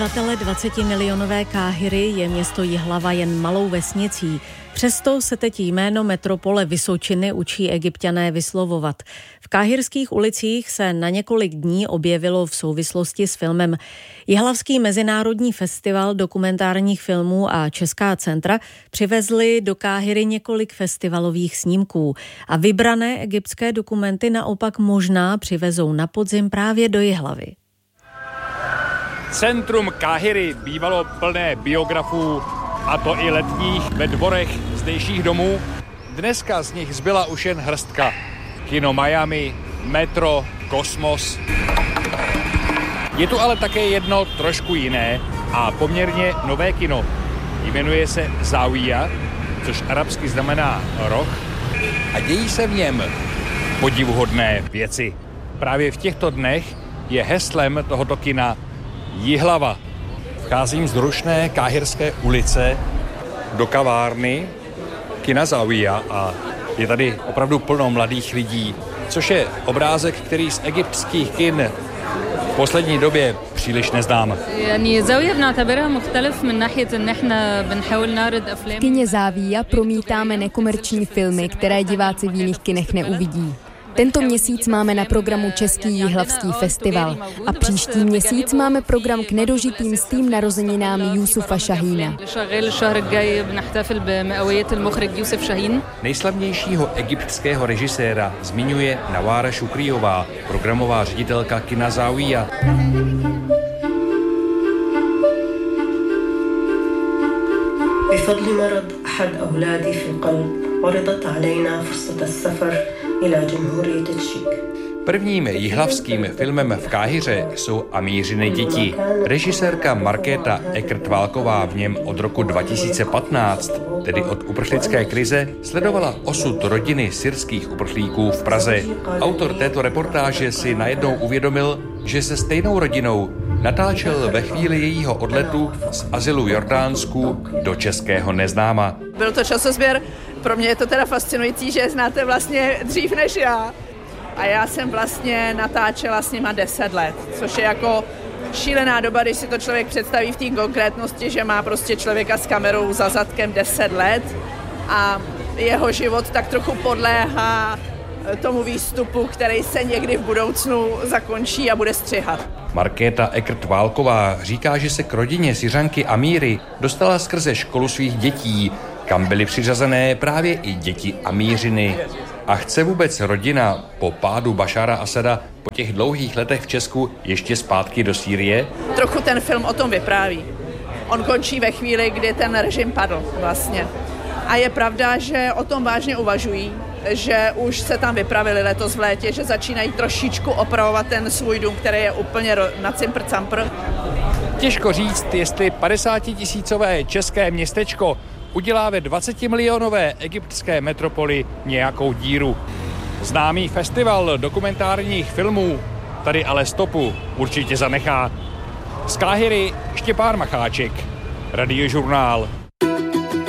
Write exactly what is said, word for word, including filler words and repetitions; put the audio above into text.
Obyvatele dvacetimilionové Káhiry je město Jihlava jen malou vesnicí. Přesto se teď jméno metropole Vysočiny učí Egypťané vyslovovat. V káhirských ulicích se na několik dní objevilo v souvislosti s filmem Jihlavský mezinárodní festival dokumentárních filmů a Česká centra přivezli do Káhiry několik festivalových snímků a vybrané egyptské dokumenty naopak možná přivezou na podzim právě do Jihlavy. Centrum Káhiry bývalo plné biografů, a to i letních, ve dvorech zdejších domů. Dneska z nich zbyla už jen hrstka. Kino Miami, metro, Kosmos. Je tu ale také jedno trošku jiné a poměrně nové kino. Jmenuje se Záwija, což arabsky znamená roh, a dějí se v něm podivuhodné věci. Právě v těchto dnech je heslem tohoto kina Jihlava. Vcházím z rušné káhirské ulice do kavárny kina Záwija a je tady opravdu plno mladých lidí, což je obrázek, který z egyptských kin v poslední době příliš neznám. V kině Záwija promítáme nekomerční filmy, které diváci v jiných kinech neuvidí. Tento měsíc máme na programu Český jihlavský festival a příští měsíc máme program k nedožitým stým narozeninám Jusufa Šahína. Nejslavnějšího egyptského režiséra zmiňuje Navára Šukrijová, programová ředitelka kina Záwija. بفضل مرض أحد أولادي في القلب عرضت علينا فرصة السفر إلى جمهورية التشيك. Prvním jihlavským filmem v Káhiře jsou Amířiny děti. Režisérka Markéta Eckert-Válková v něm od roku dva tisíce patnáct, tedy od uprchlické krize, sledovala osud rodiny syrských uprchlíků v Praze. Autor této reportáže si najednou uvědomil, že se stejnou rodinou natáčel ve chvíli jejího odletu z azylu Jordánsku do českého neznáma. Byl to časozběr, pro mě je to teda fascinující, že je znáte vlastně dřív než já. A já jsem vlastně natáčela s nima deset let, což je jako šílená doba, když si to člověk představí v té konkrétnosti, že má prostě člověka s kamerou za zadkem deset let a jeho život tak trochu podléhá tomu výstupu, který se někdy v budoucnu zakončí a bude střihat. Markéta Eckert-Válková říká, že se k rodině Syřanky Amíry dostala skrze školu svých dětí, kam byly přiřazené právě i děti Amířiny. A chce vůbec rodina po pádu Bašára Asada po těch dlouhých letech v Česku ještě zpátky do Sýrie? Trochu ten film o tom vypráví. On končí ve chvíli, kdy ten režim padl vlastně. A je pravda, že o tom vážně uvažují, že už se tam vypravili letos v létě, že začínají trošičku opravovat ten svůj dům, který je úplně na cimpr-campr. Těžko říct, jestli padesátitisícové české městečko udělá ve dvacetimilionové egyptské metropoli nějakou díru. Známý festival dokumentárních filmů tady ale stopu určitě zanechá. Z Káhiry Štěpán Macháček, Radiožurnál.